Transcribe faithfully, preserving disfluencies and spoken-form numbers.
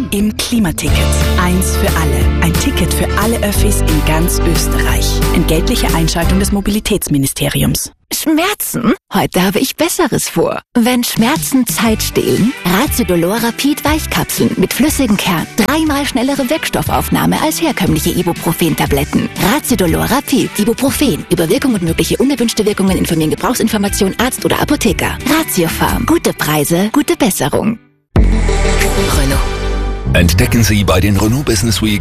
im Klimaticket. Eins für alle. Ein Ticket für alle Öffis in ganz Österreich. Entgeltliche Einschaltung des Mobilitätsministeriums. Schmerzen? Heute habe ich Besseres vor. Wenn Schmerzen Zeit stehlen, Racidolor Rapid Weichkapseln mit flüssigem Kern. Dreimal schnellere Wirkstoffaufnahme als herkömmliche Ibuprofen-Tabletten. Racidolor Rapid. Ibuprofen. Über Wirkung und mögliche unerwünschte Wirkungen informieren Gebrauchsinformation Arzt oder Apotheker. Ratiofarm. Gute Preise, gute Besserung. Renault. Entdecken Sie bei den Renault Business Week